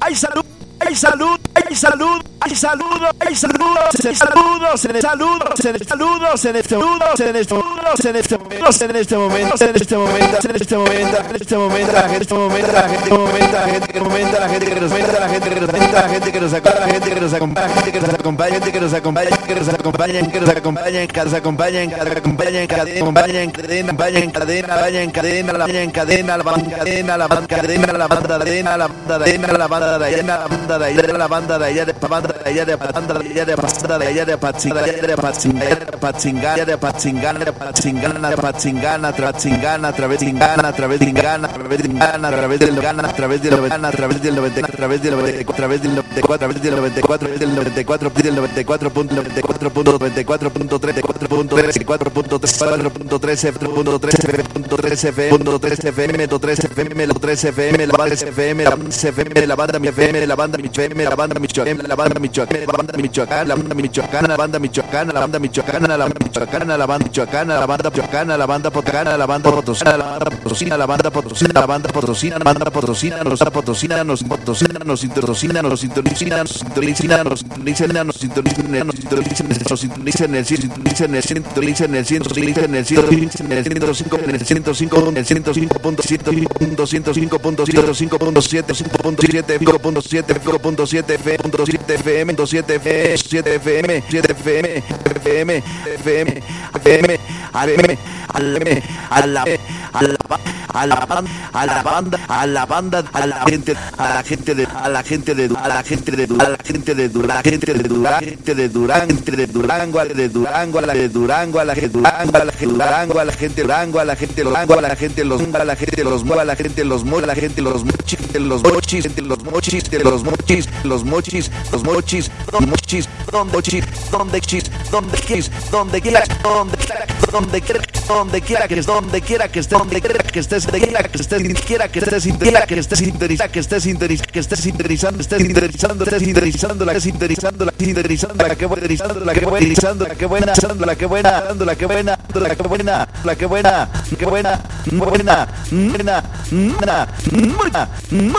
hay salud. Hay salud, hay salud, hay saludos, hay saludos, saludos, en saludos, en saludos, en este momento, en este momento, en este momento, en este momento, en este momento, en este momento, en este momento, la gente, la gente que comenta, la gente que comenta, la gente que nos comenta, la gente que nos comenta, la gente que nos acompaña, la gente que nos acompaña, la gente que nos acompaña, gente que nos acompaña, que nos acompaña, que nos acompaña, que nos acompaña, que nos acompaña, en cadena, en cadena, vaya en cadena, vaya en cadena, la vaya en cadena, la banda cadena, la banda cadena, la banda cadena, la banda cadena, la banda cadena, la banda de allá de la banda de allá de banda de allá de banda de allá de banda de allá de Patzingana de Patzingana de Patzingana de Patzingana de Patzingana Patzingana a través de Ingana a través de Ingana a través de Ingana a través del Gana a través del Gana a través del 90 a través del 94 a través del 94 a través del 94 del 94 del 94.94.94.3 4.3 FM 3 FM la banda FM la banda FM la banda mi FM la banda mi FM la banda Michoacán la banda Michoacán la banda Michoacán la banda Michoacán la banda Michoacán la banda Michoacán la banda Michoacán la banda Michoacán la banda Michoacán la banda Potosina la banda Potosina la banda Potosina la banda Potosina la banda Potosina la banda Potosina nos Potosina nos Potosina nos sintoniza nos sintoniza nos sintoniza nos sintoniza nos sintoniza nos sintoniza en el 105 en el 105 en el 105 en el 105 en el 105 en el 105.7 5.7 FM 7 FM 7 FM 7 FM FM FM FM a la banda a la gente de Durango entre Durango a la de Durango a la de Durango a la de Durango a la de Durango a la gente Durango a la gente Durango a la gente los a la gente los a la gente los a la gente los mochis los mochis los mochis los mochis los mochis los mochis los mochis donde quieras donde quiera que estés donde quiera que estés la que buena